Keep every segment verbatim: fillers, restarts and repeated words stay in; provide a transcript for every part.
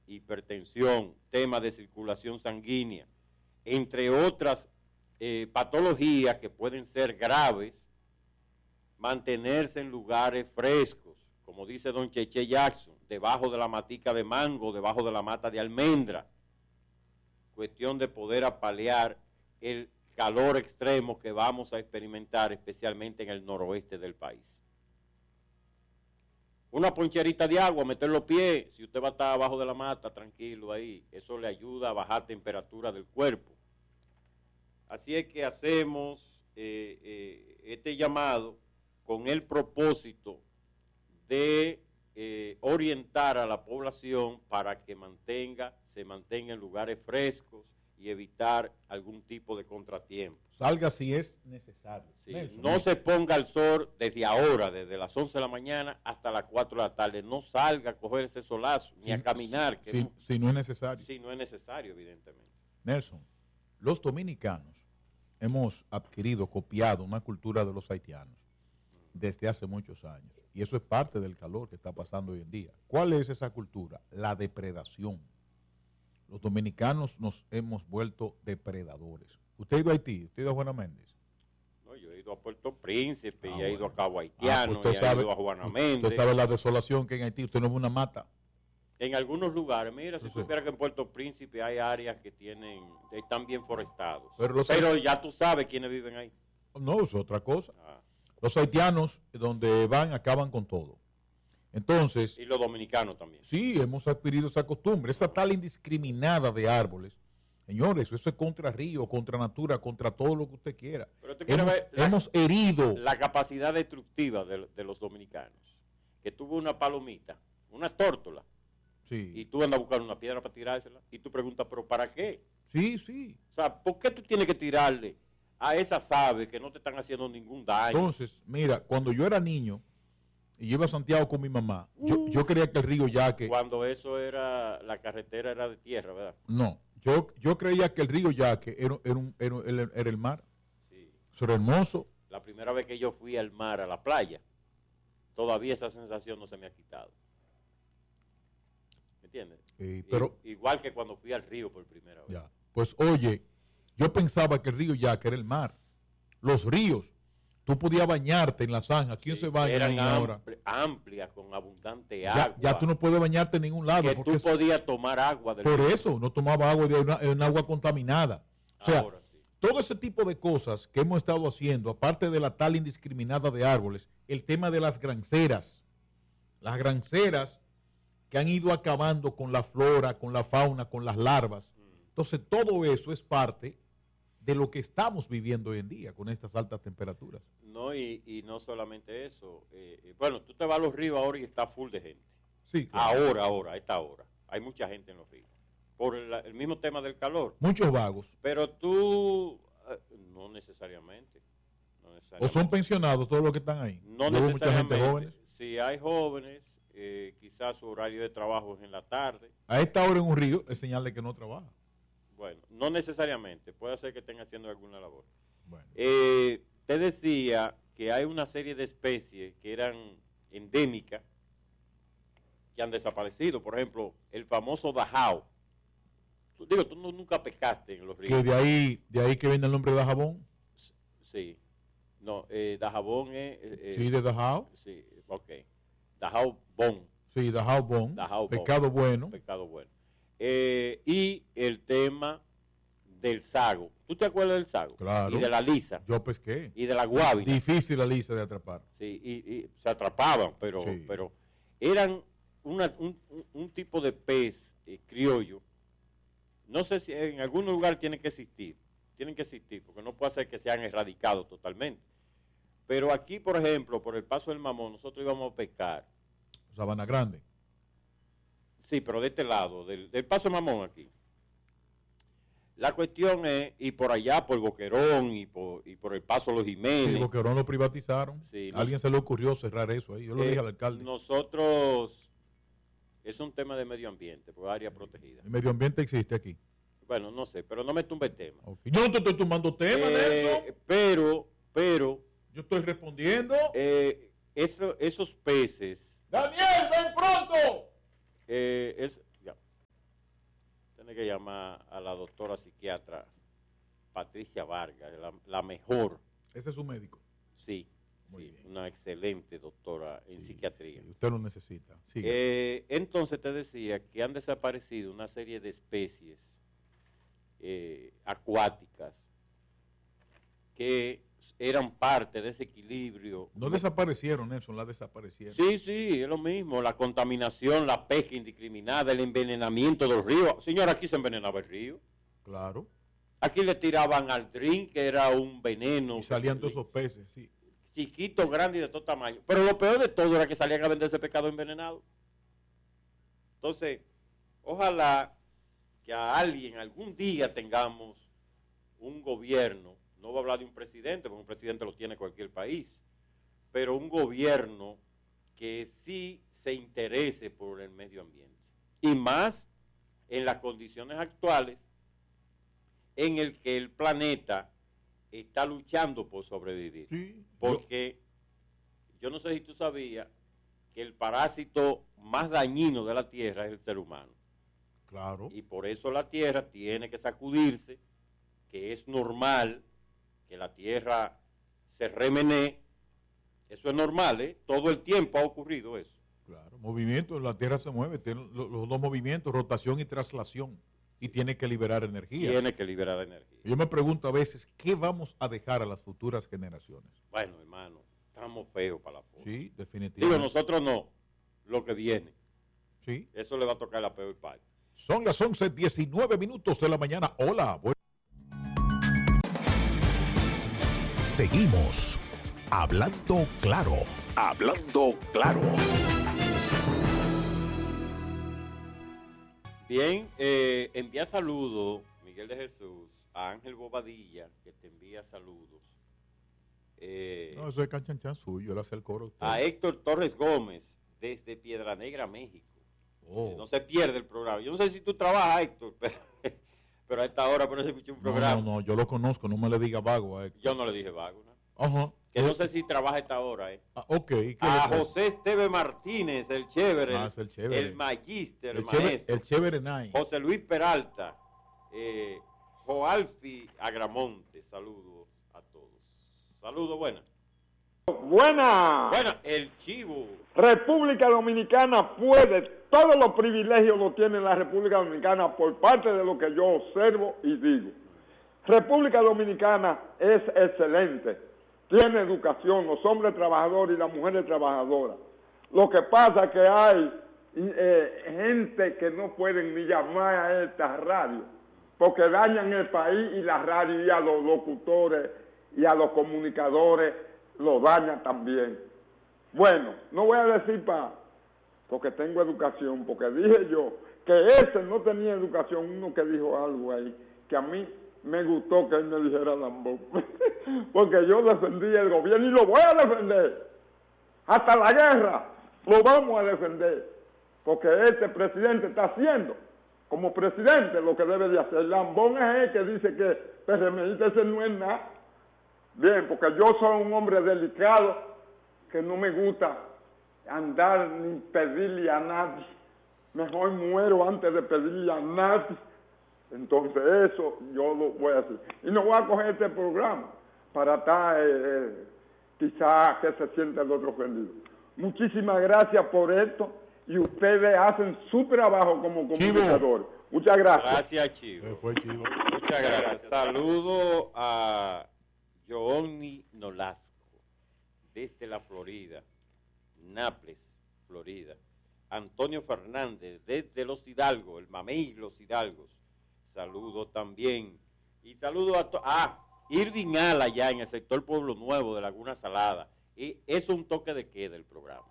hipertensión, temas de circulación sanguínea, entre otras eh, patologías que pueden ser graves, mantenerse en lugares frescos, como dice don Cheche Jackson, debajo de la matica de mango, debajo de la mata de almendra, cuestión de poder apalear el calor extremo que vamos a experimentar, especialmente en el noroeste del país. Una poncherita de agua, meter los pies, si usted va a estar abajo de la mata, tranquilo ahí, eso le ayuda a bajar temperatura del cuerpo. Así es que hacemos eh, eh, este llamado con el propósito de eh, orientar a la población para que mantenga, se mantenga en lugares frescos y evitar algún tipo de contratiempo. Salga si es necesario. Sí, no se ponga al sol desde ahora, desde las once de la mañana hasta las cuatro de la tarde. No salga a coger ese solazo, ni si, a caminar. Que si, no, si no es necesario. Si no es necesario, evidentemente. Nelson, los dominicanos hemos adquirido, copiado una cultura de los haitianos desde hace muchos años. Y eso es parte del calor que está pasando hoy en día. ¿Cuál es esa cultura? La depredación. Los dominicanos nos hemos vuelto depredadores. ¿Usted ha ido a Haití? ¿Usted ha ido a Juana Méndez? No, yo he ido a Puerto Príncipe, ah, y he bueno. ido a Cabo Haitiano, ah, pues y he sabe, ido a Juana Méndez. Usted sabe la desolación que hay en Haití. Usted no ve una mata. En algunos lugares, mira, si sí. supiera que en Puerto Príncipe hay áreas que tienen, están bien forestados. Pero, los Pero ya tú sabes quiénes viven ahí. No, es otra cosa. Ah. Los haitianos, donde van, acaban con todo. Entonces, y los dominicanos también. Sí, hemos adquirido esa costumbre, esa tal indiscriminada de árboles. Señores, eso es contra río, contra natura, contra todo lo que usted quiera. Pero usted hemos, ver la, hemos herido la capacidad destructiva de, de los dominicanos. Que tuvo una palomita, una tórtola, sí. y tú andas a buscar una piedra para tirársela, y tú preguntas, ¿pero para qué? Sí, sí. O sea, ¿por qué tú tienes que tirarle a esas aves que no te están haciendo ningún daño? Entonces, mira, cuando yo era niño, y yo iba a Santiago con mi mamá, uh, yo, yo creía que el río Yaque... Cuando eso era, la carretera era de tierra, ¿verdad? No, yo, yo creía que el río Yaque era, era, un, era, era, era el mar. Sí. Eso era hermoso. La primera vez que yo fui al mar, a la playa, todavía esa sensación no se me ha quitado. ¿Me entiendes? Eh, pero, I, igual que cuando fui al río por primera vez. Ya. Pues oye, yo pensaba que el río Yaque era el mar. Los ríos, tú podías bañarte en la zanja. ¿Quién sí, se baña eran ahora? Ampli, amplias, con abundante ya, agua. Ya tú no puedes bañarte en ningún lado. Que tú podías tomar agua del Por río. eso, no tomaba agua de una, una agua contaminada. O sea, ahora sí. Todo ese tipo de cosas que hemos estado haciendo, aparte de la tal indiscriminada de árboles, el tema de las granceras. Las granceras que han ido acabando con la flora, con la fauna, con las larvas. Entonces, todo eso es parte de lo que estamos viviendo hoy en día con estas altas temperaturas. No, y, y no solamente eso. Eh, bueno, tú te vas a los ríos ahora y está full de gente. Sí, claro. Ahora, ahora, a esta hora. Hay mucha gente en los ríos. Por el, el mismo tema del calor. Muchos vagos. Pero tú, eh, no necesariamente. No necesariamente. ¿O son pensionados todos los que están ahí? No Yo veo necesariamente. Mucha gente jóvenes. Si hay jóvenes, eh, quizás su horario de trabajo es en la tarde. A esta hora en un río es señal de que no trabaja. Bueno, no necesariamente. Puede ser que estén haciendo alguna labor. Bueno. Eh, te decía que hay una serie de especies que eran endémicas que han desaparecido. Por ejemplo, el famoso dajao. Tú, digo, tú no, nunca pescaste en los ríos. Que de ahí, de ahí que viene el nombre de Dajabón. Sí. No, eh, Dajabón es... Eh, sí, de Dajao. Sí, ok. Dajao bon. Sí, Dajao bon. Dajao pescado bon. bueno. Pescado bueno. Eh, y el tema del sago. ¿Tú te acuerdas del sago? Claro. Y de la lisa. Yo pesqué. Y de la guábina. Difícil la lisa de atrapar. Sí, y, y se atrapaban, pero, sí. pero eran una, un, un tipo de pez eh, criollo. No sé si en algún lugar tiene que existir. Tienen que existir, porque no puede ser que se han erradicado totalmente. Pero aquí, por ejemplo, por el Paso del Mamón, nosotros íbamos a pescar. Sabana Grande. Sí, pero de este lado, del, del Paso del Mamón aquí. La cuestión es, y por allá, por Boquerón y por, y por el Paso Los Jiménez. Sí, Boquerón lo privatizaron. Sí, a alguien nos, se le ocurrió cerrar eso ahí. Yo lo eh, dije al alcalde. Nosotros, es un tema de medio ambiente, por área protegida. El medio ambiente existe aquí. Bueno, no sé, pero no me tumbe el tema. Okay. Yo no te estoy tumbando tema, eh, Nelson. Pero, pero... Yo estoy respondiendo. Eh, eso, esos peces... ¡Daniel, ven pronto! Eh, es, ya. Tiene que llamar a la doctora psiquiatra Patricia Vargas, la, la mejor. ¿Ese es su médico? Sí, Muy sí, bien. una excelente doctora en Sí, psiquiatría. sí, usted lo necesita. Sigue. Eh, entonces te decía que han desaparecido una serie de especies eh, acuáticas que eran parte de ese equilibrio. No desaparecieron, Nelson, la desaparecieron. Sí, sí, es lo mismo. La contaminación, la pesca indiscriminada, el envenenamiento del río. Señora, aquí se envenenaba el río. Claro. Aquí le tiraban al drink, que era un veneno. Y salían todos esos peces, sí. Chiquitos, grandes y de todo tamaño. Pero lo peor de todo era que salían a vender ese pescado envenenado. Entonces, ojalá que a alguien algún día tengamos un gobierno, no voy a hablar de un presidente, porque un presidente lo tiene cualquier país, pero un gobierno que sí se interese por el medio ambiente. Y más en las condiciones actuales en el que el planeta está luchando por sobrevivir. Sí, porque yo, yo no sé si tú sabías que el parásito más dañino de la Tierra es el ser humano. Claro. Y por eso la Tierra tiene que sacudirse, que es normal que la Tierra se remenee. Eso es normal, ¿eh? Todo el tiempo ha ocurrido eso. Claro, movimiento, la Tierra se mueve, tiene los, los dos movimientos, rotación y traslación, y tiene que liberar energía. Tiene que liberar energía. Yo me pregunto a veces, ¿qué vamos a dejar a las futuras generaciones? Bueno, hermano, estamos feos para la foto. Sí, Digo, definitivamente. nosotros no, lo que viene. Sí. Eso le va a tocar la peor parte. Son las once diecinueve minutos de la mañana. Hola. Bueno. Seguimos hablando claro. Hablando claro. Bien, eh, envía saludos, Miguel de Jesús, a Ángel Bobadilla, que te envía saludos. Eh, No, eso es canchanchan suyo, él hace el coro. Usted. a Héctor Torres Gómez, desde Piedra Negra, México. Oh. Eh, no se pierde el programa. Yo no sé si tú trabajas, Héctor, pero, pero a esta hora pero se escucha un programa. No, no, no, yo lo conozco, no me le diga vago a Héctor. Yo no le dije vago, ¿no? Ajá. Que no sé si trabaja a esta hora, ¿eh? Ah, ok. ¿Qué A le- José Esteve Martínez, el chévere, Ah, el, es el chévere. el magíster, el, el chévere, maestro. el chévere Nine. José Luis Peralta, eh, Joalfi Agramonte, saludos a todos. Saludos, buenas. Buena. Bueno, el chivo. República Dominicana puede, todos los privilegios los tiene la República Dominicana por parte de lo que yo observo y digo. República Dominicana es excelente, tiene educación, los hombres trabajadores y las mujeres trabajadoras. Lo que pasa es que hay eh, gente que no pueden ni llamar a esta radio, porque dañan el país y la radio y a los locutores y a los comunicadores lo dañan también. Bueno, no voy a decir para, porque tengo educación, porque dije yo que ese no tenía educación, uno que dijo algo ahí, que a mí me gustó que él me dijera lambón, porque yo defendí el gobierno y lo voy a defender, hasta la guerra lo vamos a defender, porque este presidente está haciendo como presidente lo que debe de hacer. Lambón es el que dice que P R M I ese no es nada. Bien, porque yo soy un hombre delicado que no me gusta andar ni pedirle a nadie. Mejor muero antes de pedirle a nadie. Entonces eso yo lo voy a hacer. Y no voy a coger este programa para estar, eh, eh, quizás que se sienta el otro ofendido. Muchísimas gracias por esto y ustedes hacen su trabajo como comunicadores. Muchas gracias. Gracias, chivo. Eh, fue chivo. Muchas gracias. Saludo a Johnny Nolasco, desde la Florida, Nápoles, Florida. Antonio Fernández, desde Los Hidalgos, el mamey Los Hidalgos. Saludo también. Y saludo a, to a Irving Ala, ya en el sector Pueblo Nuevo de Laguna Salada. Y eso es un toque de queda del programa.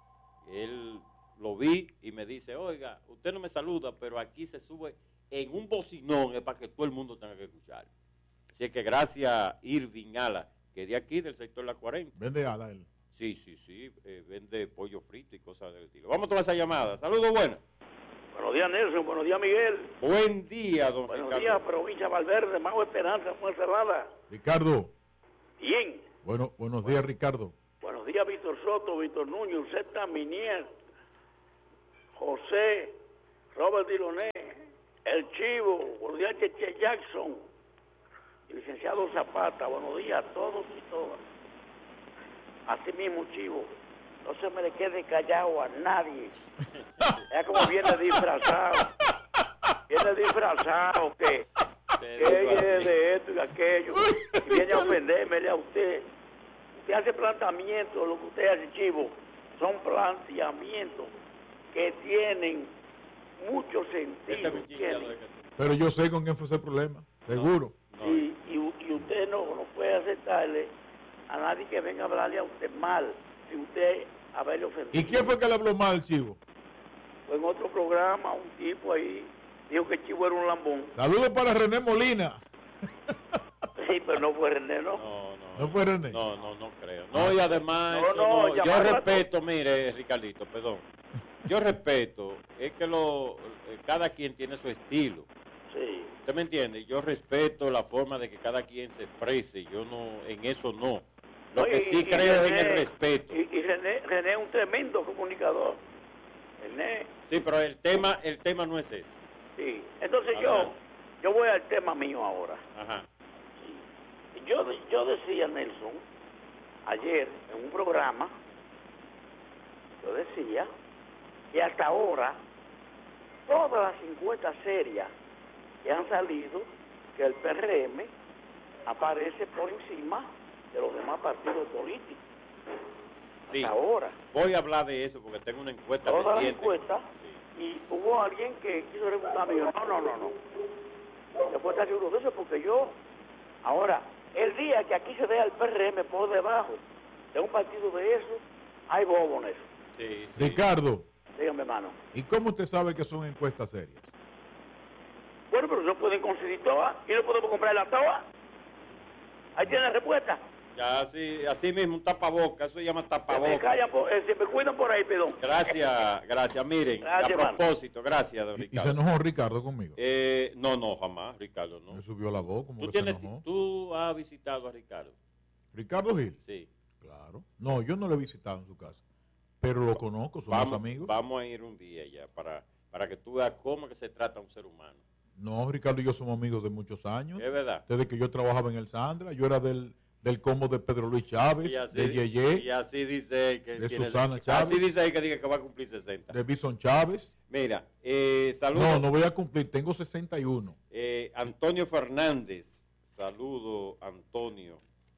Él lo vi y me dice, oiga, usted no me saluda, pero aquí se sube en un bocinón, es para que todo el mundo tenga que escuchar. Así que gracias, Irving Ala, que de aquí, del sector La cuarenta. Vende ala él. Sí, sí, sí, eh, vende pollo frito y cosas del estilo. Vamos a tomar esa llamada. Saludos, buenas. Buenos días, Nelson. Buenos días, Miguel. Buen día, don Buenos Ricardo. días, provincia Valverde, Mago Esperanza, Fuerza Cerrada. Ricardo. Bien. Bueno, buenos días, Ricardo. Buenos días, Víctor Soto, Víctor Núñez, Zeta Minier, José, Robert Diloné, El Chivo, buenos días, Cheche Jackson, el licenciado Zapata, buenos días a todos y todas. Así mismo, Chivo, no se me le quede callado a nadie. Es como viene disfrazado. Viene disfrazado, que, que es de esto y aquello. Y viene a ofenderme a usted. Usted hace planteamientos, lo que usted hace, Chivo, son planteamientos que tienen mucho sentido. ¿Entiende? Pero yo sé con quién fue ese problema, seguro. No, no. Y, y, y usted no, no puede aceptarle a nadie que venga a hablarle a usted mal, si usted haberle ofendido. ¿Y quién fue que le habló mal, Chivo? Fue en otro programa, un tipo ahí dijo que Chivo era un lambón. Saludos para René Molina. Sí, pero no fue René, ¿no? No, no. ¿No fue René? No, no, no creo. No, y además, no, eso no, no, yo llamarla respeto, to- mire, Ricardito, perdón. Yo respeto, es que lo, eh, cada quien tiene su estilo. Sí. ¿Usted me entiende? Yo respeto la forma de que cada quien se exprese, yo no, en eso no. Lo No, que y- sí y creo es en René- el respeto. Y, y René, René es un tremendo comunicador. René, Sí, pero el tema, el tema no es ese. sí. Entonces yo, Adelante. yo voy al tema mío ahora. Ajá. Yo, yo decía, Nelson, ayer en un programa, yo decía que hasta ahora todas las encuestas serias que han salido, que el P R M aparece por encima de los demás partidos políticos. Sí. Hasta ahora. Voy a hablar de eso porque tengo una encuesta Todas las reciente. encuestas, Sí. y hubo alguien que quiso preguntarme, yo, no, no, no, no. Yo puedo estar seguro de eso porque yo, ahora, el día que aquí se vea el P R M por debajo de un partido de eso, hay bobo en eso. Sí, sí. Ricardo, Dígame, hermano. ¿y cómo usted sabe que son encuestas serias? Bueno, pero no pueden conseguir todas y no podemos comprar la toa. Ahí tiene la respuesta. Ya así, así mismo, un tapaboca, eso se llama Se me, tapaboca. callan por- eh, se me cuidan por ahí, perdón. Gracias, gracias. Miren, Gracias, a hermano. propósito, gracias, don Y, y se Ricardo. enojó Ricardo conmigo. Eh, no, no, jamás, Ricardo, no. Me subió la voz, como ¿Tú, que se tienes, enojó. ¿Tú has visitado a Ricardo? ¿Ricardo Gil? Sí. Claro. No, yo no lo he visitado en su casa. Pero lo conozco, somos Vamos, amigos. vamos a ir un día ya para, para que tú veas cómo que se trata un ser humano. No, Ricardo y yo somos amigos de muchos años. Es verdad. Desde que yo trabajaba en el Sandra, yo era del, del combo de Pedro Luis Chávez, Y así, de Yeye, y así dice él que de tiene- Susana Chávez. Así dice él que diga que va a cumplir sesenta. de Bison Chávez. Mira, eh, saludos. No, no voy a cumplir, tengo sesenta y uno. Eh, Antonio Fernández, saludo Antonio.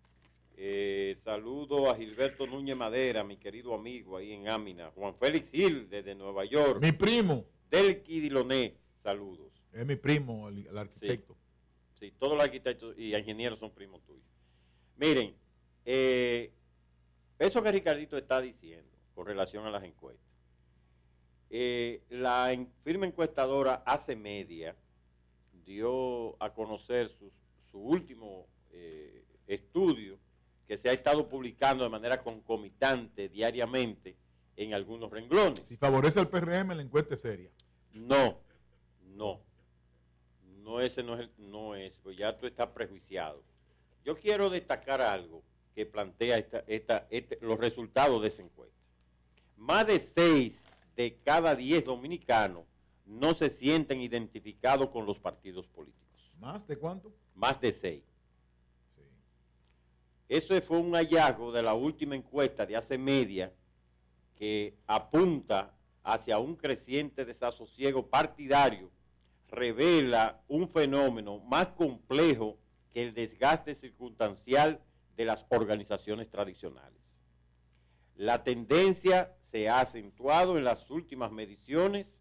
Eh, saludo a Gilberto Núñez Madera, mi querido amigo ahí en Ámina. Juan Félix Gil, desde Nueva York. Mi primo, Delqui Diloné, saludos. es mi primo, el, el arquitecto. Sí, todos los arquitectos y ingenieros son primos tuyos. Miren, eh, eso que Ricardito está diciendo con relación a las encuestas. Eh, la en- firma encuestadora Hace Media dio a conocer sus- su último eh, estudio que se ha estado publicando de manera concomitante diariamente en algunos renglones. Si favorece al P R M, la encuesta es seria. No, no, no ese no es, el- no es, pues ya tú estás prejuiciado. Yo quiero destacar algo que plantea esta, esta, este- los resultados de esa encuesta. Más de seis de cada diez dominicanos no se sienten identificados con los partidos políticos. ¿Más de cuánto? Más de seis. Sí. Eso fue un hallazgo de la última encuesta de Hace Media que apunta hacia un creciente desasosiego partidario, revela un fenómeno más complejo que el desgaste circunstancial de las organizaciones tradicionales. La tendencia se ha acentuado en las últimas mediciones.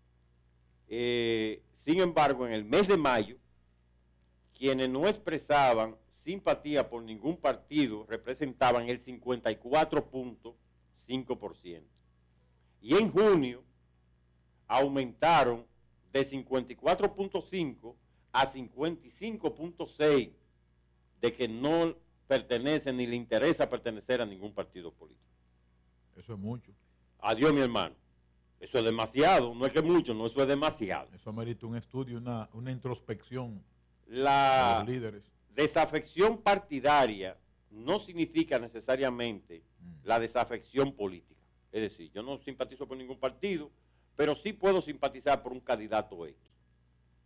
Eh, sin embargo, en el mes de mayo, quienes no expresaban simpatía por ningún partido representaban el cincuenta y cuatro punto cinco por ciento. Y en junio aumentaron de cincuenta y cuatro punto cinco a cincuenta y cinco punto seis de que no pertenecen ni le interesa pertenecer a ningún partido político. Eso es mucho. Adiós, mi hermano. Eso es demasiado. No es que mucho, no, eso es demasiado. Eso amerita un estudio, una, una introspección de La los líderes. desafección partidaria no significa necesariamente Mm. la desafección política. Es decir, yo no simpatizo por ningún partido, pero sí puedo simpatizar por un candidato X.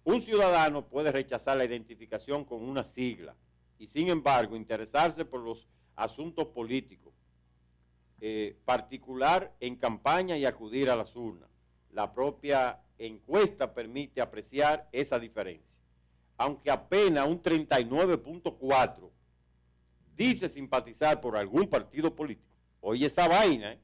Un ciudadano puede rechazar la identificación con una sigla y, sin embargo, interesarse por los asuntos políticos, eh, particular en campaña y acudir a las urnas. La propia encuesta permite apreciar esa diferencia, aunque apenas un treinta y nueve punto cuatro por ciento dice simpatizar por algún partido político. Oye esa vaina, ¿eh?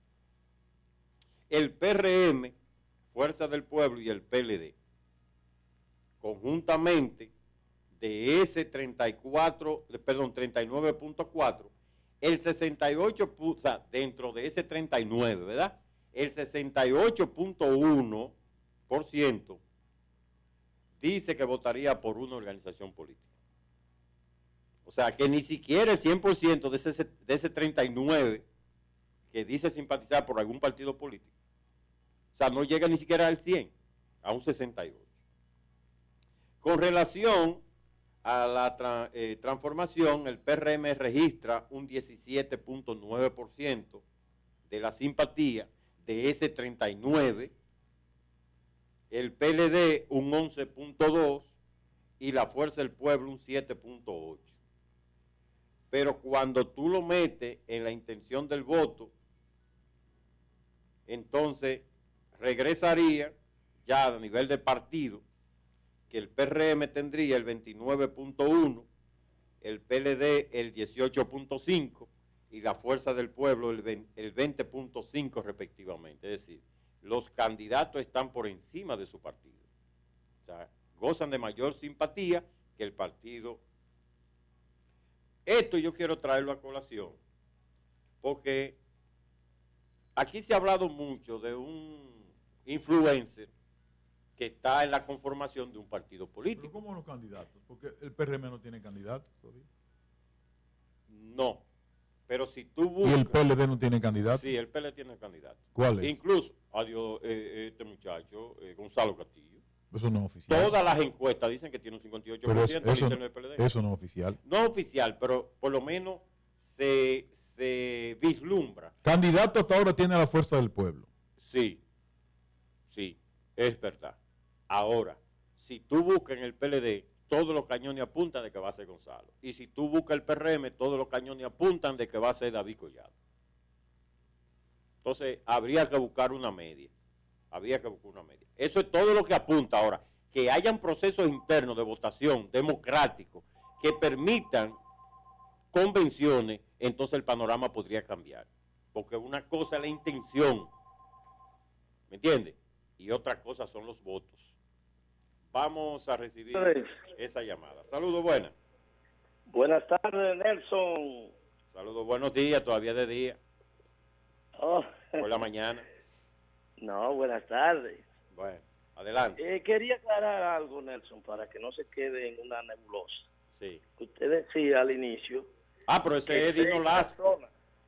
El P R M, Fuerza del Pueblo, y el P L D, conjuntamente de ese treinta y cuatro, perdón, treinta y nueve punto cuatro, el sesenta y ocho, o sea, dentro de ese treinta y nueve, ¿verdad? El sesenta y ocho punto uno por ciento dice que votaría por una organización política. O sea, que ni siquiera el cien por ciento de ese, de ese treinta y nueve que dice simpatizar por algún partido político. O sea, no llega ni siquiera al cien, a un sesenta y ocho. Con relación a la tra eh, transformación, el P R M registra un diecisiete punto nueve por ciento de la simpatía de ese treinta y nueve, el P L D un once punto dos por ciento y la Fuerza del Pueblo un siete punto ocho por ciento. Pero cuando tú lo metes en la intención del voto, entonces regresaría ya a nivel de partido, que el P R M tendría el veintinueve punto uno, el P L D el dieciocho punto cinco y la Fuerza del Pueblo el veinte punto cinco respectivamente. Es decir, los candidatos están por encima de su partido. O sea, gozan de mayor simpatía que el partido. Esto yo quiero traerlo a colación, porque aquí se ha hablado mucho de un influencer que está en la conformación de un partido político. ¿Pero cómo los candidatos? Porque el P R M no tiene candidatos todavía. No, pero si tú buscas... ¿Y el P L D no tiene candidato? Sí, el P L D tiene candidato. ¿Cuál es? Incluso, adiós, eh, este muchacho, eh, Gonzalo Castillo. Eso no es oficial. Todas las encuestas dicen que tiene un cincuenta y ocho por ciento eso, del P L D. Eso no es oficial. No es oficial, pero por lo menos se, se vislumbra. Candidato hasta ahora tiene la Fuerza del Pueblo. Sí, sí, es verdad. Ahora, si tú buscas en el P L D, todos los cañones apuntan de que va a ser Gonzalo. Y si tú buscas el P R M, todos los cañones apuntan de que va a ser David Collado. Entonces, habría que buscar una media. Habría que buscar una media. Eso es todo lo que apunta ahora. Que hayan procesos internos de votación democráticos que permitan convenciones, entonces el panorama podría cambiar. Porque una cosa es la intención, ¿me entiendes? Y otra cosa son los votos. Vamos a recibir esa llamada. Saludos, buenas. Buenas tardes, Nelson. Saludos, buenos días, todavía de día. Oh. Por la mañana. No, buenas tardes. Bueno, adelante. Eh, quería aclarar algo, Nelson, para que no se quede en una nebulosa. Sí. Usted decía al inicio... Ah, pero ese es Edino Lasco.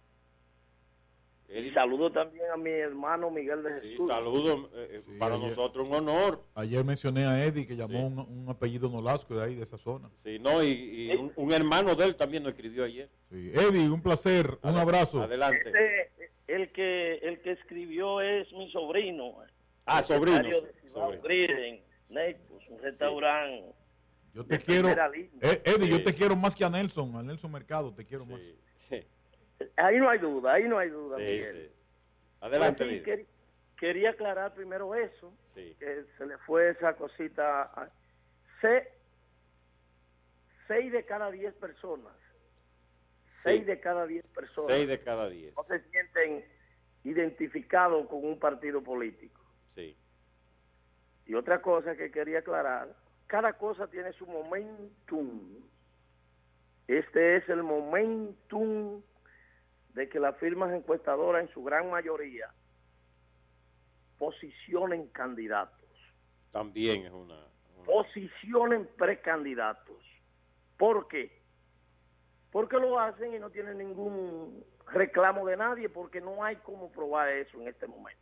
Y saludo también a mi hermano Miguel de Sí, Jesús. saludo. Eh, Sí, para ayer- nosotros un honor. Ayer mencioné a Eddie que llamó Sí. un, un apellido Nolasco de ahí, de esa zona. Sí, no, y, y un, un hermano de él también nos escribió ayer. Sí. Eddie, un placer, un Adel- abrazo. Adelante. Este, el que el que escribió es mi sobrino. Ah, el sobrino, secretario de sí, Cibao sobrino. Grill en Naples, un restaurante. Yo te de quiero, primera línea. Eh, Eddie, Sí. yo te quiero más que a Nelson, a Nelson Mercado, te quiero más. Sí, Ahí no hay duda, ahí no hay duda, sí, Miguel. sí. Adelante, Pues sí, líder. quer- quería aclarar primero eso, Sí. que se le fue esa cosita. A, se- seis de cada diez personas, seis Sí. de cada diez personas Seis de cada diez. no se sienten identificados con un partido político. Sí. Y otra cosa que quería aclarar, cada cosa tiene su momentum. Este es el momentum de que las firmas encuestadoras en su gran mayoría posicionen candidatos, También es una... una- posicionen precandidatos. ¿Por qué? Porque lo hacen y no tienen ningún reclamo de nadie, porque no hay cómo probar eso en este momento.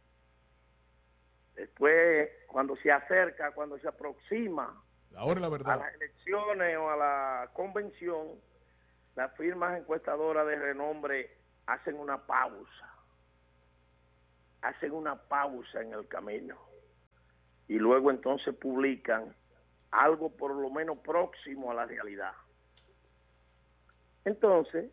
Después, cuando se acerca, cuando se aproxima La hora y la a verdad. las elecciones o a la convención, las firmas encuestadoras de renombre hacen una pausa, hacen una pausa en el camino y luego entonces publican algo por lo menos próximo a la realidad. Entonces,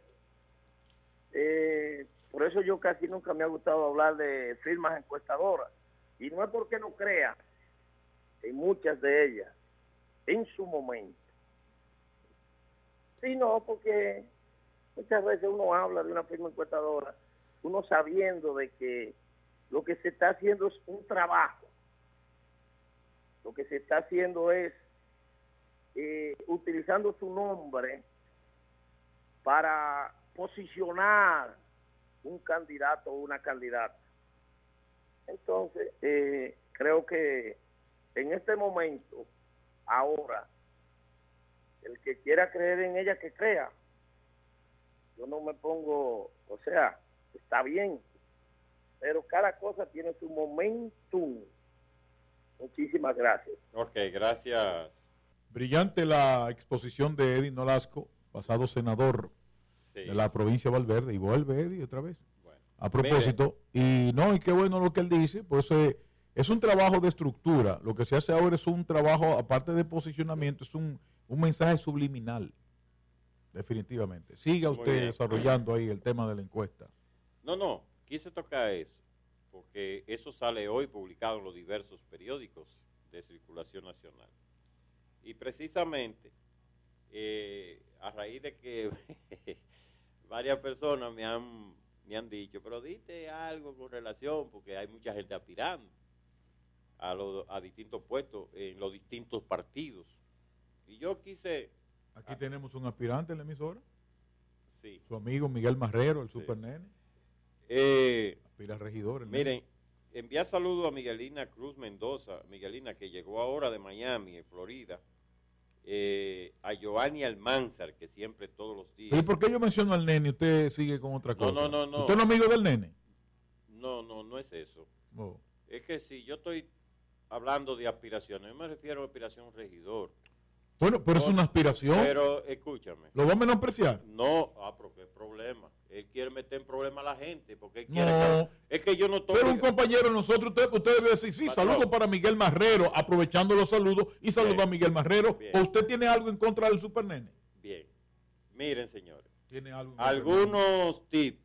eh, por eso yo casi nunca me ha gustado hablar de firmas encuestadoras, y no es porque no crea en muchas de ellas en su momento, sino porque muchas veces uno habla de una firma encuestadora, uno sabiendo de que lo que se está haciendo es un trabajo, lo que se está haciendo es eh, utilizando su nombre para posicionar un candidato o una candidata. Entonces, eh, creo que en este momento, ahora, el que quiera creer en ella, que crea. Yo no me pongo, o sea, está bien, pero cada cosa tiene su momentum. Muchísimas gracias. Ok, gracias. Brillante la exposición de Eddie Nolasco, pasado senador sí. de la provincia de Valverde, y vuelve Eddie otra vez. Bueno, a propósito, mire. y no, y qué bueno lo que él dice, pues eh, es un trabajo de estructura. Lo que se hace ahora es un trabajo, aparte de posicionamiento, es un, un mensaje subliminal. Definitivamente. Siga usted desarrollando ahí el tema de la encuesta. No, no, quise tocar eso, porque eso sale hoy publicado en los diversos periódicos de circulación nacional. Y precisamente, eh, a raíz de que varias personas me han, me han dicho, pero dite algo con relación, porque hay mucha gente aspirando a, lo, a distintos puestos en los distintos partidos. Y yo quise... Aquí ah, tenemos un aspirante en la emisora. Sí. Su amigo Miguel Marrero, el sí. super nene. Eh, Aspira regidor. El miren, envía saludos a Miguelina Cruz Mendoza, Miguelina, que llegó ahora de Miami, en Florida. Eh, a Giovanni Almanzar, que siempre, todos los días. ¿Y por qué yo menciono al nene y usted sigue con otra cosa? No, no, no. no. ¿Usted no es amigo del nene? No, no, no es eso. Oh. Es que si yo estoy hablando de aspiraciones, yo me refiero a aspiración regidor. Bueno, pero no, es una aspiración. Pero escúchame. ¿Lo va a menospreciar? No, ah, pero qué problema. Él quiere meter en problema a la gente, porque él quiere no. que, es que yo no estoy... Pero un compañero de nosotros, usted, usted debe decir, sí, Patrón. Saludos para Miguel Marrero, aprovechando los saludos, y saludos a Miguel Marrero. Bien. ¿O usted tiene algo en contra del super nene? Bien. Miren, señores. ¿Tiene algo en Algunos tips.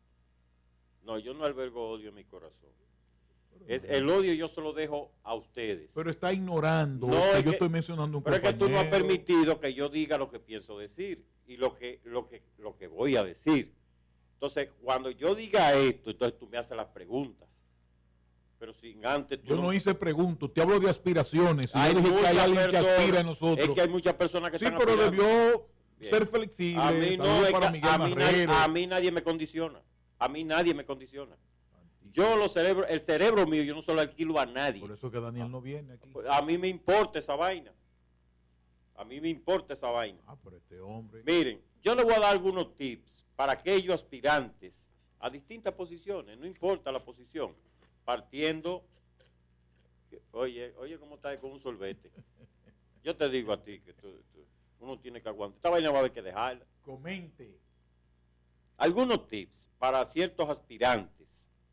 No, yo no albergo odio en mi corazón. Es, el odio yo se lo dejo a ustedes. Pero está ignorando no, que es yo que, estoy mencionando un pero compañero. Pero es que tú no has permitido que yo diga lo que pienso decir y lo que, lo que, lo que voy a decir. Entonces, cuando yo diga esto, entonces tú me haces las preguntas. Pero sin antes tú Yo no, no hice preguntas, te hablo de aspiraciones. Y hay yo dije que hay alguien personas, que aspira a nosotros. Es que hay muchas personas que sí, están pero aspirando. debió Bien. ser flexible. A mí no, es para que, Miguel a, mí Marrero. nadie, a mí nadie me condiciona. A mí nadie me condiciona. Yo los cerebros, el cerebro mío, yo no se lo alquilo a nadie. Por eso que Daniel no viene aquí. A mí me importa esa vaina. A mí me importa esa vaina. Ah, pero este hombre. Miren, yo le voy a dar algunos tips para aquellos aspirantes a distintas posiciones, no importa la posición, partiendo, que, oye, oye cómo está con un sorbete. Yo te digo a ti que tú, tú, uno tiene que aguantar. Esta vaina va a haber que dejarla. Comente. Algunos tips para ciertos aspirantes.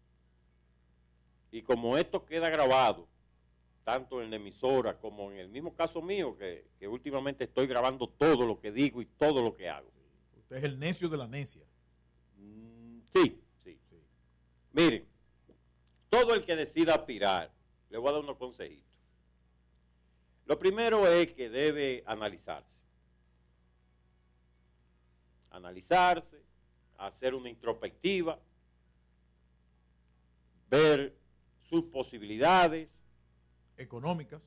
Y como esto queda grabado, tanto en la emisora como en el mismo caso mío, que, que últimamente estoy grabando todo lo que digo y todo lo que hago. Usted es el necio de la necia. Mm, sí, sí, sí. Miren, todo el que decida aspirar, le voy a dar unos consejitos. Lo primero es que debe analizarse. Analizarse, hacer una introspectiva, ver sus posibilidades económicas.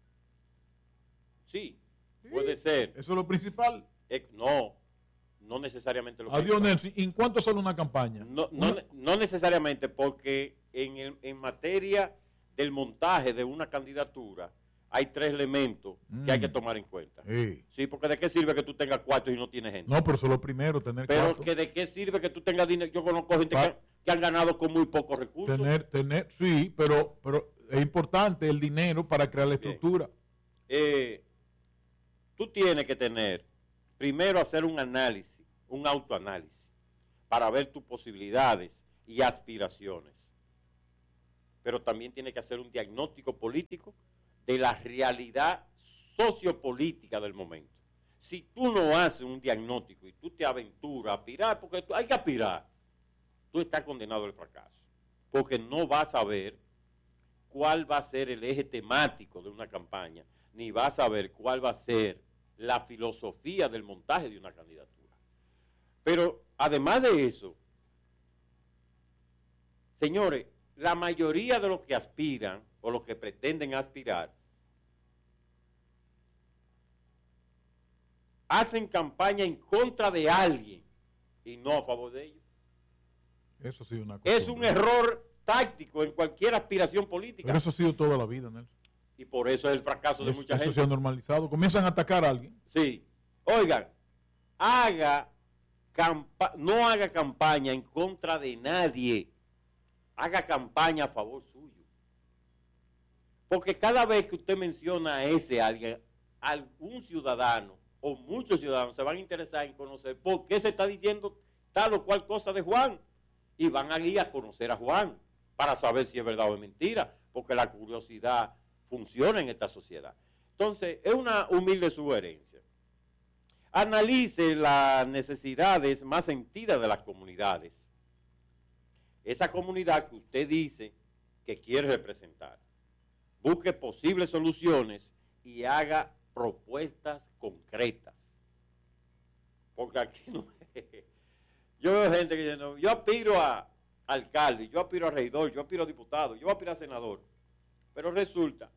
Sí, sí, puede ser. Eso es lo principal. Eh, no, no necesariamente lo Adiós, Nelson. ¿En cuánto sale una campaña? No, no, una... no necesariamente, porque en, el, en materia del montaje de una candidatura hay tres elementos mm. que hay que tomar en cuenta. Sí. sí, porque ¿de qué sirve que tú tengas cuartos y no tienes gente? No, pero eso es lo primero, tener Pero cuartos. que ¿de qué sirve que tú tengas dinero? Yo conozco gente que, que han ganado con muy pocos recursos. Tener, tener, sí, pero, pero es importante el dinero para crear la estructura. Eh, tú tienes que tener, primero hacer un análisis, un autoanálisis, para ver tus posibilidades y aspiraciones. Pero también tienes que hacer un diagnóstico político de la realidad sociopolítica del momento. Si tú no haces un diagnóstico y tú te aventuras a aspirar, porque tú, hay que aspirar, tú estás condenado al fracaso, porque no vas a ver cuál va a ser el eje temático de una campaña, ni vas a ver cuál va a ser la filosofía del montaje de una candidatura. Pero además de eso, señores, la mayoría de los que aspiran o los que pretenden aspirar hacen campaña en contra de alguien y no a favor de ellos. Eso sí, una cosa. Es un error táctico en cualquier aspiración política. Pero eso ha sido toda la vida, Nelson. Y por eso es el fracaso de Es, mucha eso gente. se ha normalizado. Comienzan a atacar a alguien. Sí. Oigan, haga campa no haga campaña en contra de nadie. Haga campaña a favor suyo. Porque cada vez que usted menciona a ese alguien, algún ciudadano o muchos ciudadanos se van a interesar en conocer por qué se está diciendo tal o cual cosa de Juan. Y van a ir a conocer a Juan para saber si es verdad o es mentira, porque la curiosidad funciona en esta sociedad. Entonces, es una humilde sugerencia. Analice las necesidades más sentidas de las comunidades. Esa comunidad que usted dice que quiere representar. Busque posibles soluciones y haga propuestas concretas. Porque aquí no yo veo gente que dice, no, yo aspiro a alcalde, yo aspiro a regidor, yo aspiro a diputado, yo aspiro a senador. Pero resulta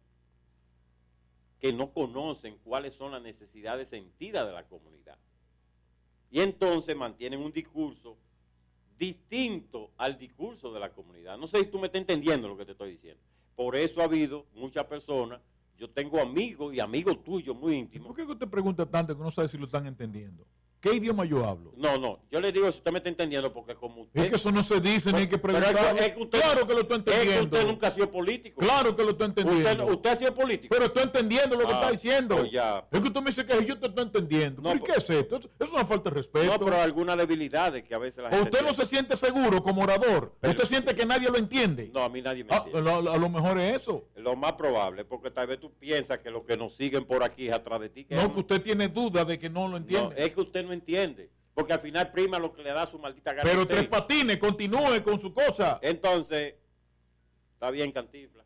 que no conocen cuáles son las necesidades sentidas de la comunidad. Y entonces mantienen un discurso distinto al discurso de la comunidad. No sé si tú me estás entendiendo lo que te estoy diciendo. Por eso ha habido muchas personas, yo tengo amigos y amigos tuyos muy íntimos. ¿Por qué usted pregunta tanto que no sabe si lo están entendiendo? ¿Qué idioma yo hablo? No, no, yo le digo si usted me está entendiendo, porque como usted... Es que eso no se dice, ni hay que preguntar. Pero es que usted, claro que lo estoy entendiendo. Es que usted nunca ha sido político. Claro que lo estoy entendiendo. Usted, usted ha sido político. Pero estoy entendiendo lo que ah, está diciendo. Pues ya. Es que usted me dice que yo te estoy entendiendo. No, ¿Pero qué es esto? Es una falta de respeto. No, pero algunas debilidades que a veces la O gente... usted no se siente seguro como orador. Pero, usted siente que nadie lo entiende. No, a mí nadie me ah, entiende. A, a lo mejor es eso. Lo más probable, porque tal vez tú piensas que los que nos siguen por aquí es atrás de ti. Que no, es, que usted tiene duda de que no lo entiende. No, es que usted no entiende. Porque al final prima lo que le da su maldita gana. Pero Tres Patines, continúe con su cosa. Entonces, está bien, Cantinflas.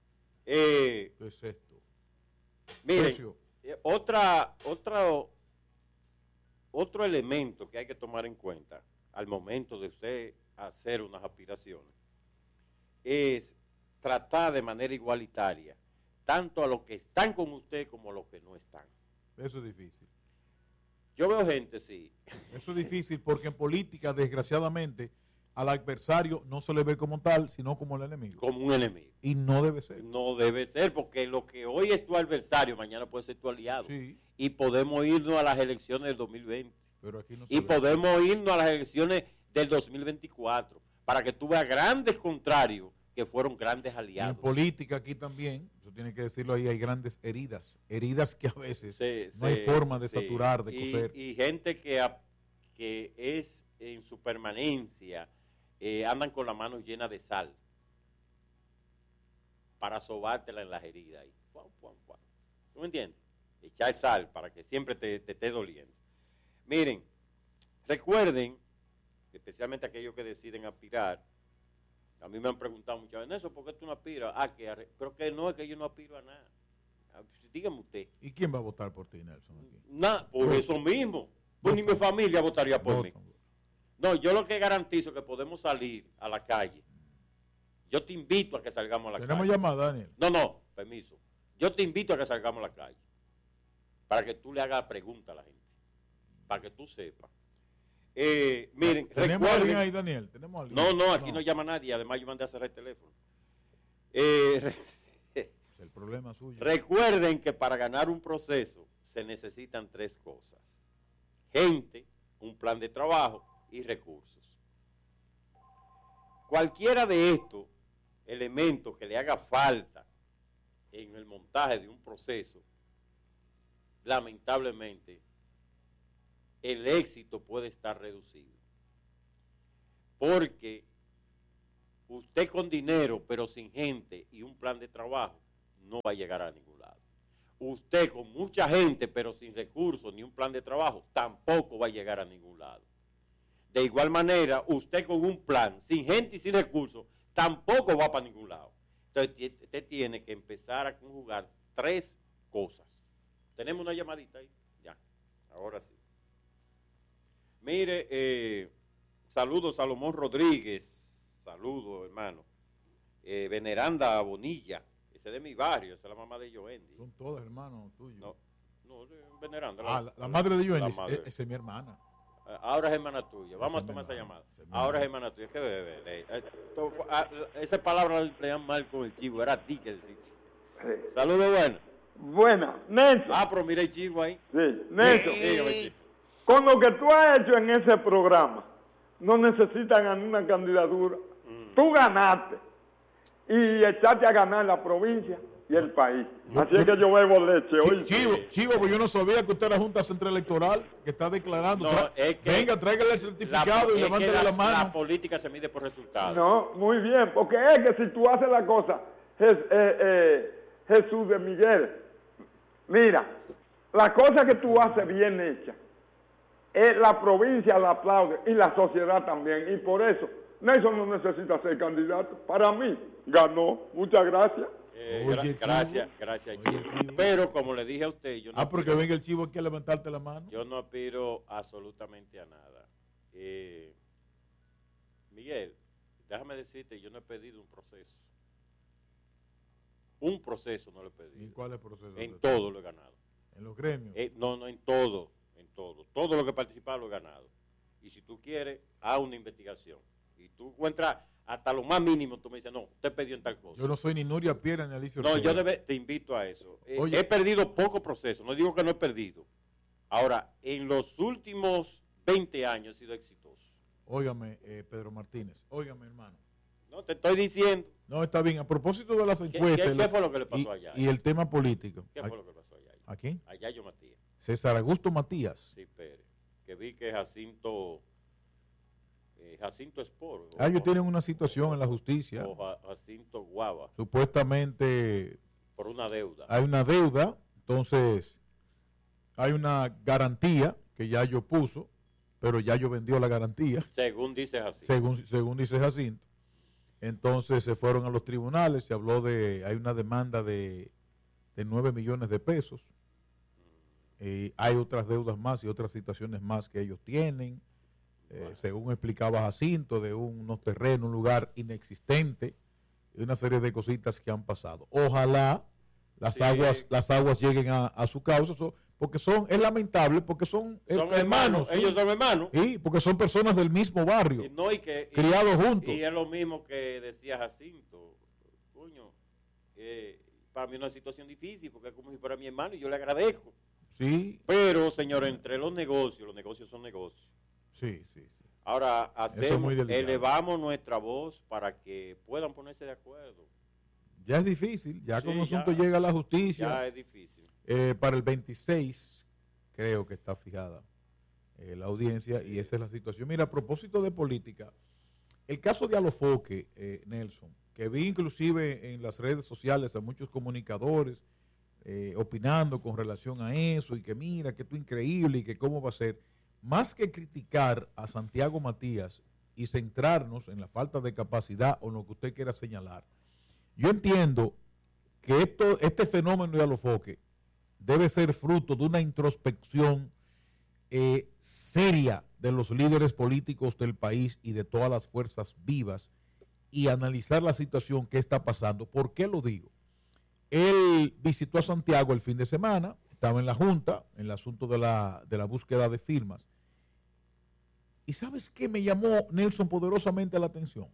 Eh, ¿Qué es esto? Miren, eh, otra, otra, otro elemento que hay que tomar en cuenta al momento de usted hacer unas aspiraciones es tratar de manera igualitaria tanto a los que están con usted como a los que no están. Eso es difícil. Yo veo gente, sí. Eso es difícil porque en política, desgraciadamente, al adversario no se le ve como tal, sino como el enemigo. Como un enemigo. Y no debe ser. No debe ser, porque lo que hoy es tu adversario, mañana puede ser tu aliado. Sí. Y podemos irnos a las elecciones del dos mil veinte. Pero aquí no se y ve. podemos irnos a las elecciones del dos mil veinticuatro, para que tú veas grandes contrarios que fueron grandes Y aliados. en política aquí también, eso tiene que decirlo ahí, hay grandes heridas. Heridas que a veces Sí, no sí, hay forma de sí. saturar, de y, coser. Y gente que, a, que es en su permanencia, eh, andan con la mano llena de sal para sobártela en las heridas. Ahí. Fuan, fuan, fuan. ¿Tú me entiendes? Echar sal para que siempre te, te esté doliendo. Miren, recuerden, especialmente aquellos que deciden aspirar, a mí me han preguntado muchas veces, Nelson, ¿por qué tú no aspiras? Ah, que arre... pero que no, es que yo no aspiro a nada. Dígame usted. ¿Y quién va a votar por ti, Nelson? Aquí? Nada, por Votan. eso mismo. Pues ni mi familia votaría por Votan. mí. No, yo lo que garantizo es que podemos salir a la calle. Yo te invito a que salgamos a la Tenemos calle. llamada, Daniel. No, no, permiso. Yo te invito a que salgamos a la calle. Para que tú le hagas pregunta a la gente. Para que tú sepas. Eh, miren, ¿Tenemos recuerden, alguien ahí, Daniel? ¿Tenemos alguien? No, no, aquí no. no llama nadie. Además, yo mandé a cerrar el teléfono. Eh, es el problema suyo. Recuerden que para ganar un proceso se necesitan tres cosas: gente, un plan de trabajo y recursos. Cualquiera de estos elementos que le haga falta en el montaje de un proceso, lamentablemente, el éxito puede estar reducido. Porque usted con dinero, pero sin gente y un plan de trabajo, no va a llegar a ningún lado. usted con mucha gente, pero sin recursos ni un plan de trabajo, tampoco va a llegar a ningún lado. De igual manera, usted con un plan, sin gente y sin recursos, tampoco va para ningún lado. Entonces, usted tiene que empezar a conjugar tres cosas. ¿Tenemos una llamadita ahí? Ya, ahora sí. Mire, eh, saludos Salomón Rodríguez, saludos hermano. Eh, Veneranda Bonilla, ese de mi barrio, esa es la mamá de Joendi. Son todas hermanos tuyos. No, no, Veneranda. Ah, la, la madre de Joendi, esa es mi hermana. Ahora es hermana tuya. Vamos esa a tomar esa llamada. Ahora es hermana tuya. ¿Qué bebé? Eh, eh, esa palabra la emplean mal con el chivo. Era a ti que decís. Sí. Saludos, bueno. Buena. Nelson. Ah, pero mira el chivo ahí. Sí, Nelson. Sí. Con lo que tú has hecho en ese programa, no necesitan a una candidatura. Mm. Tú ganaste y echaste a ganar la provincia y el país. Yo, Así yo, es que yo bebo leche hoy. Chivo, Chivo, pues yo no sabía que usted era Junta Central Electoral, que está declarando. No, es que venga, tráigale el certificado la, y levántele la, la mano. La política se mide por resultados. No, muy bien, porque es que si tú haces la cosa, es, eh, eh, Jesús de Miguel, mira, la cosa que tú haces bien hecha, eh, la provincia la aplaude y la sociedad también, y por eso Nelson no necesita ser candidato. Para mí, ganó. Muchas gracias. Eh, Oye, gra gracias, gracias, Chivo. Chivo. Pero como le dije a usted, yo no Ah, porque venga el Chivo aquí a levantarte la mano. Yo no aspiro absolutamente a nada. Eh, Miguel, déjame decirte, yo no he pedido un proceso. Un proceso no lo he pedido. ¿Y cuál es el proceso? En todo lo he ganado. ¿En los gremios? Eh, no, no, en todo, en todo. Todo lo que he participado lo he ganado. Y si tú quieres, haz una investigación. Y tú encuentras hasta lo más mínimo, tú me dices, no, usted perdió en tal cosa. Yo no soy ni Nuria Piera ni Alicia Ortega. No, yo debe, te invito a eso. Eh, he perdido poco proceso, no digo que no he perdido. Ahora, en los últimos veinte años he sido exitoso. Óigame, eh, Pedro Martínez, óigame, hermano. No, te estoy diciendo. No, está bien. A propósito de las encuestas. ¿Qué, qué, qué fue lo que le pasó y, allá? Y el tema político. ¿Qué fue lo que pasó allá? ¿A quién? Allá yo Matías. César Augusto Matías. Sí, Pérez. Que vi que Jacinto... Jacinto Esporo. Ah, ellos tienen una situación en la justicia. O Jacinto Guava. Supuestamente. Por una deuda. Hay una deuda, entonces hay una garantía que ya yo puso, pero ya yo vendió la garantía. Según dice Jacinto. Según, según dice Jacinto. Entonces se fueron a los tribunales, se habló de, hay una demanda de, de nueve millones de pesos. Mm. Eh, hay otras deudas más y otras situaciones más que ellos tienen. Eh, según explicaba Jacinto, de un, unos terrenos, un lugar inexistente y una serie de cositas que han pasado. Ojalá las sí. aguas las aguas lleguen a, a su causa, so, porque son es lamentable, porque son, son hermanos. hermanos ¿sí? Ellos son hermanos. Sí, porque son personas del mismo barrio, y no, y que, criados y, juntos. Y es lo mismo que decía Jacinto. Coño, eh, para mí es una situación difícil, porque es como si fuera mi hermano y yo le agradezco. Sí. Pero, señor, entre los negocios, los negocios son negocios. Sí, sí, sí. Ahora hacemos, elevamos nuestra voz para que puedan ponerse de acuerdo. Ya es difícil, ya sí, como asunto ya, llega a la justicia. Ya es difícil. Eh, para el veintiséis creo que está fijada eh, la audiencia sí. Y esa es la situación. Mira, a propósito de política, el caso de Alofoque, eh, Nelson, que vi inclusive en las redes sociales a muchos comunicadores eh, opinando con relación a eso y que mira, que esto es increíble y que cómo va a ser. Más que criticar a Santiago Matías y centrarnos en la falta de capacidad o en lo que usted quiera señalar, yo entiendo que esto, este fenómeno de Alofoque debe ser fruto de una introspección eh, seria de los líderes políticos del país y de todas las fuerzas vivas y analizar la situación que está pasando. ¿Por qué lo digo? Él visitó a Santiago el fin de semana, estaba en la Junta, en el asunto de la, de la búsqueda de firmas. ¿Y sabes qué me llamó, Nelson, poderosamente la atención?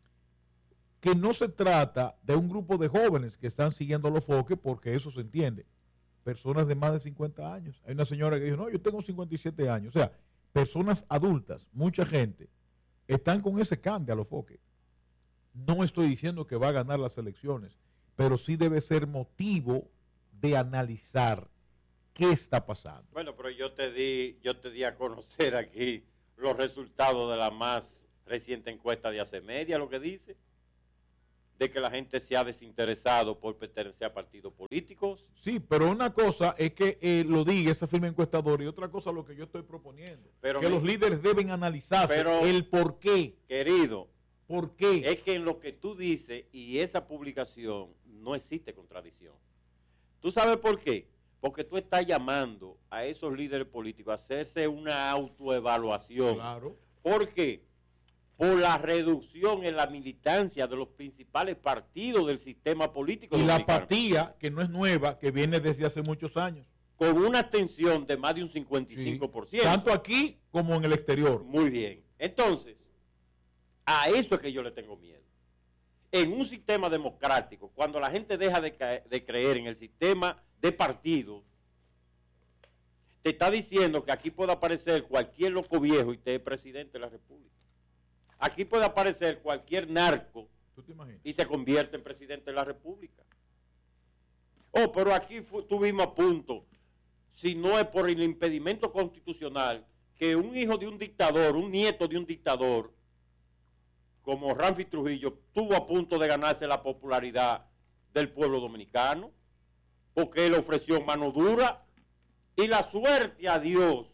Que no se trata de un grupo de jóvenes que están siguiendo a Alofoque, porque eso se entiende. Personas de más de cincuenta años. Hay una señora que dijo, no, yo tengo cincuenta y siete años. O sea, personas adultas, mucha gente, están con ese can de Alofoque. No estoy diciendo que va a ganar las elecciones, pero sí debe ser motivo de analizar qué está pasando. Bueno, pero yo te di, yo te di a conocer aquí los resultados de la más reciente encuesta de hace media, lo que dice. de que la gente se ha desinteresado por pertenecer a partidos políticos. Sí, pero una cosa es que eh, lo diga esa firma encuestadora y otra cosa lo que yo estoy proponiendo. Pero que mi, los líderes deben analizarse pero, el por qué. Querido, ¿por qué? Es que en lo que tú dices y esa publicación no existe contradicción. ¿Tú sabes por qué? Porque tú estás llamando a esos líderes políticos a hacerse una autoevaluación. Claro. ¿Por qué? Por la reducción en la militancia de los principales partidos del sistema político. Y dominicano. la apatía, que no es nueva, que viene desde hace muchos años. Con una extensión de más de un cincuenta y cinco por ciento. Sí, tanto aquí como en el exterior. Muy bien. Entonces, a eso es que yo le tengo miedo. En un sistema democrático, cuando la gente deja de, caer, de creer en el sistema de partidos, te está diciendo que aquí puede aparecer cualquier loco viejo y te es presidente de la República. Aquí puede aparecer cualquier narco ¿Tú te imaginas? Y se convierte en presidente de la República. Oh, pero aquí estuvimos a punto, si no es por el impedimento constitucional, que un hijo de un dictador, un nieto de un dictador, como Ramfi Trujillo, estuvo a punto de ganarse la popularidad del pueblo dominicano, porque él ofreció mano dura y la suerte a Dios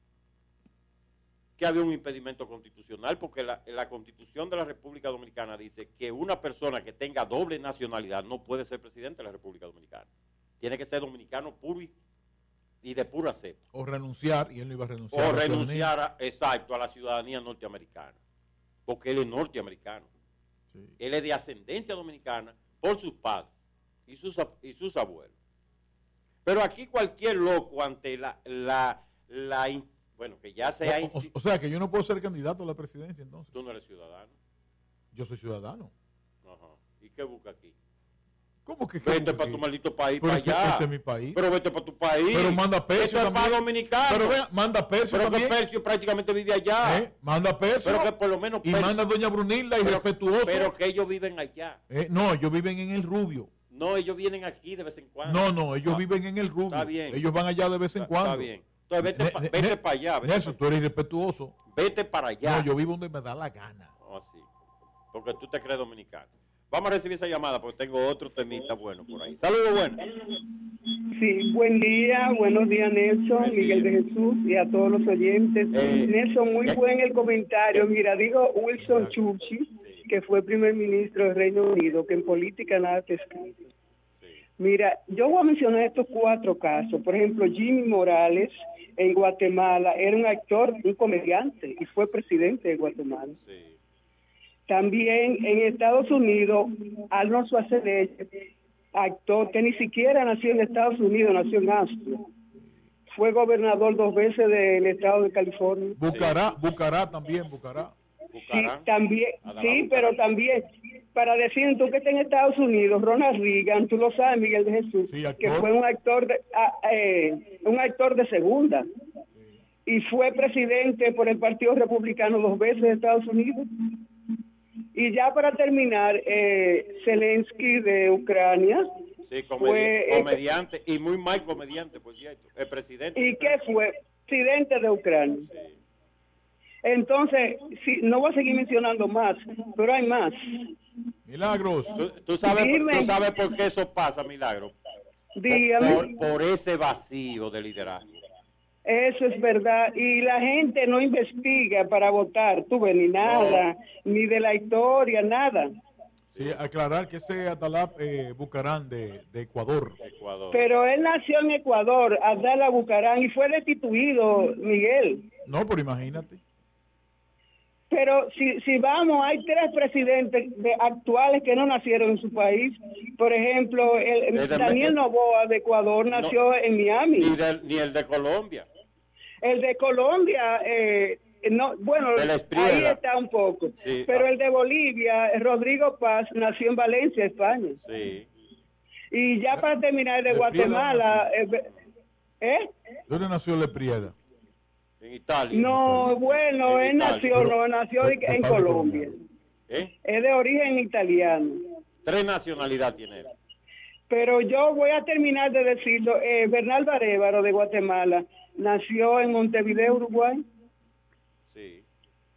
que había un impedimento constitucional, porque la, la Constitución de la República Dominicana dice que una persona que tenga doble nacionalidad no puede ser presidente de la República Dominicana. Tiene que ser dominicano puro y, y de pura cepa. O renunciar, y él no iba a renunciar. O renunciar, a, exacto, a la ciudadanía norteamericana, porque él es norteamericano. Sí. Él es de ascendencia dominicana por sus padres y sus, y sus abuelos. Pero aquí cualquier loco ante la, la, la bueno, que ya sea... O, o, o sea, que yo no puedo ser candidato a la presidencia, entonces. Tú no eres ciudadano. Yo soy ciudadano. Ajá. ¿Y qué busca aquí? ¿Cómo que vete para tu maldito país, pero para allá? Este es mi país. Pero vete para tu país. Pero manda Percio. Esto es para dominicano. Pero ve, manda Percio Pero también. que Percio prácticamente vive allá. ¿Eh? Manda Percio. Pero que por lo menos y Percio. manda doña Brunilda y pero, respetuoso. Pero que ellos viven allá. ¿Eh? No, ellos viven en el Rubio. No, ellos vienen aquí de vez en cuando. No, no, ellos ah, viven en el Rubio. Está bien. Ellos van allá de vez en está, cuando. Está bien. Entonces vete, pa, vete para allá. Nelson, tú eres irrespetuoso. Vete para allá. No, yo vivo donde me da la gana. Oh, sí. Porque tú te crees dominicano. Vamos a recibir esa llamada porque tengo otro temita bueno por ahí. Saludos, bueno. Sí, buen día, buenos días Nelson, buen Miguel día. De Jesús y a todos los oyentes. Eh, Nelson, muy eh, buen el comentario. Mira, digo Wilson Churchill, sí. que fue primer ministro del Reino Unido, que en política nada te escribe. Sí. Mira, yo voy a mencionar estos cuatro casos. Por ejemplo, Jimmy Morales en Guatemala era un actor, un comediante y fue presidente de Guatemala. Sí. También en Estados Unidos, Arnold Schwarzenegger, actor que ni siquiera nació en Estados Unidos, nació en Austria. Fue gobernador dos veces del estado de California. Bucará, Bucará también, Bucará. Sí, también, sí, pero también, para decir tú que estás en Estados Unidos, Ronald Reagan, tú lo sabes, Miguel de Jesús, sí, que fue un actor de, eh, un actor de segunda. Sí. Y fue presidente por el Partido Republicano dos veces de Estados Unidos. Y ya para terminar, eh, Zelensky de Ucrania. Sí, comedi fue, comediante, eh, y muy mal comediante, por cierto, el presidente. ¿Y qué fue? Presidente de Ucrania. Sí. Entonces, sí, no voy a seguir mencionando más, pero hay más. Milagros. ¿Tú, tú, sabes, ¿Tú sabes por qué eso pasa, Milagros? Dígame. Por, por ese vacío de liderazgo. Eso es verdad, y la gente no investiga para votar, tú ves, ni nada, no. ni de la historia, nada. Sí, aclarar que ese Atalap eh, Bucarán de, de Ecuador. Ecuador. Pero él nació en Ecuador, Abdala Bucarán, y fue destituido, Miguel. No, pero imagínate. Pero si si vamos, hay tres presidentes de, actuales que no nacieron en su país. Por ejemplo, el, el Daniel Noboa de Ecuador nació no, en Miami. Ni, de, ni el de Colombia. El de Colombia, eh, no, bueno, ahí está un poco. Sí. Pero el de Bolivia, Rodrigo Paz, nació en Valencia, España. Sí. Y ya para terminar, el de Guatemala... Eh, ¿Eh? ¿Dónde nació Leprieda? En Italia. No, en bueno, en él Italia. nació, pero, no, nació pero, en Colombia. ¿Eh? Es de origen italiano. Tres nacionalidades tiene él. Pero yo voy a terminar de decirlo. Eh, Bernardo Arévalo de Guatemala nació en Montevideo, Uruguay. Sí.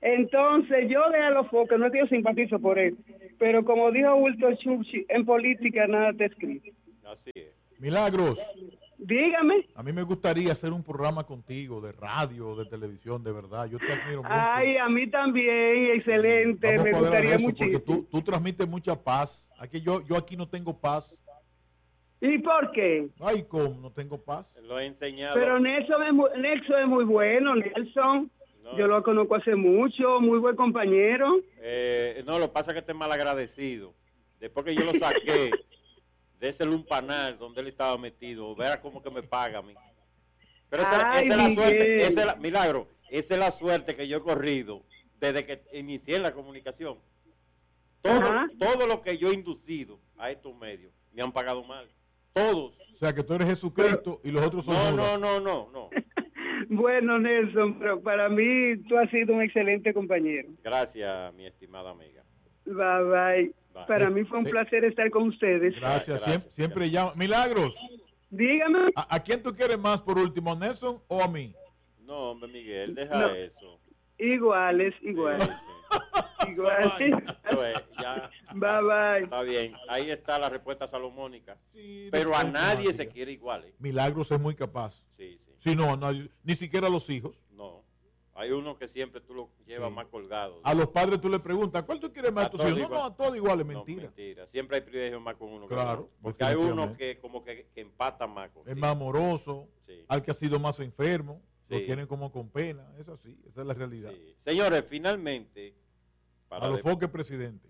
Entonces, yo de Alofoque, no es que yo simpatizo por él, pero como dijo Wilton Churchill, en política nada te escribe. Así es. Milagros. Dígame. A mí me gustaría hacer un programa contigo, de radio, de televisión, de verdad. Yo te admiro mucho. Ay, a mí también, excelente. Vamos me a gustaría eso, muchísimo. porque tú, tú transmites mucha paz. Aquí yo, yo aquí no tengo paz. ¿Y por qué? Ay, ¿cómo? No tengo paz. Lo he enseñado. Pero Nelson es muy, Nelson es muy bueno, Nelson. No. Yo lo conozco hace mucho, muy buen compañero. Eh, no, lo que pasa es que este mal agradecido. Después que yo lo saqué de ese lumpanal donde él estaba metido, verá cómo que me paga a mí. Pero esa, Ay, esa es la Miguel. suerte, esa es la, Milagro, esa es la suerte que yo he corrido desde que inicié en la comunicación. Todo, Ajá. todo lo que yo he inducido a estos medios me han pagado mal. Todos. O sea, que tú eres Jesucristo y los otros son No, Judas. no, no, no, no. Bueno, Nelson, pero para mí tú has sido un excelente compañero. Gracias, mi estimada amiga. Bye, bye. Bye. Para mí fue un Eh, placer estar con ustedes. Gracias, Gracias, siempre, siempre llama. Milagros, Dígame. ¿a, a quién tú quieres más por último, Nelson o a mí? No, hombre, Miguel, deja No. eso. Iguales, Sí, iguales. sí. Iguales. Esto es, ya, Bye, bye. está bien. Ahí está la respuesta salomónica. Sí, Pero a de- nadie se automática. quiere igual. ¿eh? Milagros es muy capaz. Sí, sí. Si no, nadie- ni siquiera a los hijos. No. Hay uno que siempre tú lo llevas Sí. más colgado. A los padres tú le preguntas, ¿cuál tú quieres más A a tus todos hijos? No, igual. no, a todos igual, es No, mentira. mentira. Siempre hay privilegios más con uno que Claro, con otro. Porque hay uno definitivamente. que como que, que empata más con Es más amoroso, Sí. al que ha sido más enfermo, lo Sí. quieren como con pena, es así, esa es la realidad. Sí. Señores, finalmente, para A los de- foques, presidente.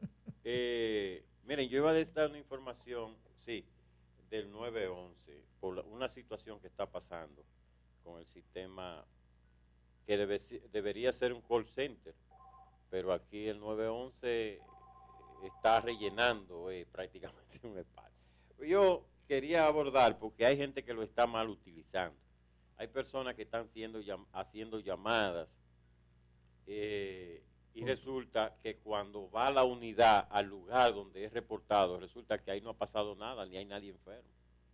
eh, miren, yo iba a dar una información, sí, del nueve once, por la- una situación que está pasando con el sistema que debe, si- debería ser un call center, pero aquí el nueve once está rellenando eh, prácticamente un espacio. Yo quería abordar, porque hay gente que lo está mal utilizando. Hay personas que están siendo llam- haciendo llamadas eh, y resulta que cuando va la unidad al lugar donde es reportado, resulta que ahí no ha pasado nada, ni hay nadie enfermo.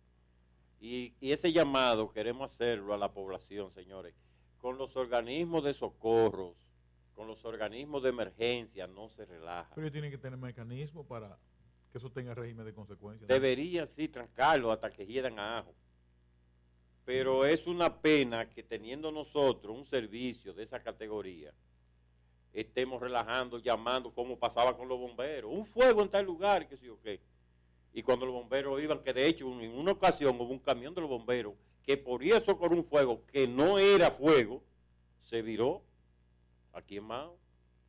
Y, y ese llamado queremos hacerlo a la población, señores, con los organismos de socorros, con los organismos de emergencia, no se relaja. Pero ellos tienen que tener mecanismos para que eso tenga régimen de consecuencias. ¿no? Deberían sí trancarlo hasta que hieran a ajo. Pero es una pena que teniendo nosotros un servicio de esa categoría, estemos relajando, llamando, como pasaba con los bomberos. Un fuego en tal lugar, que sí o qué. Y cuando los bomberos iban, que de hecho en una ocasión hubo un camión de los bomberos que por eso con un fuego que no era fuego, se viró aquí en Mao.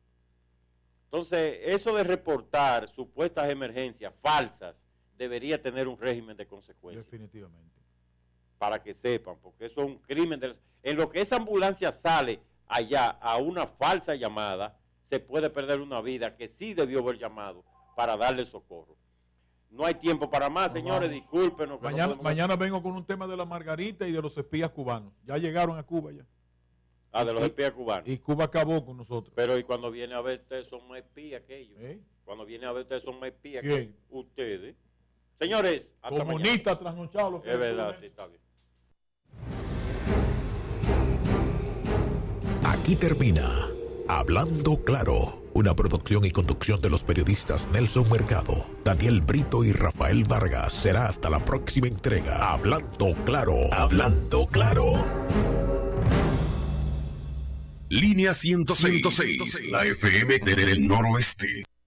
Entonces, eso de reportar supuestas emergencias falsas debería tener un régimen de consecuencias. Definitivamente. Para que sepan, porque eso es un crimen. De, en lo que esa ambulancia sale allá a una falsa llamada, se puede perder una vida que sí debió haber llamado para darle socorro. No hay tiempo para más, Nos señores, vamos. discúlpenos. que no Mañana, podemos- mañana vengo con un tema de la margarita y de los espías cubanos. Ya llegaron a Cuba ya. Ah, de los y- espías cubanos. Y Cuba acabó con nosotros. Pero y cuando viene a ver, ustedes son más espías que ellos. ¿Eh? Cuando viene a ver, ustedes son más espías ¿Quién? que ustedes. Señores, hasta mañana. Comunista trasnochado. lo que Es verdad, ustedes. sí, está bien. Aquí termina Hablando Claro, una producción y conducción de los periodistas Nelson Mercado, Daniel Brito y Rafael Vargas. Será hasta la próxima entrega. Hablando Claro, Hablando Claro. Línea ciento seis, la F M del Noroeste.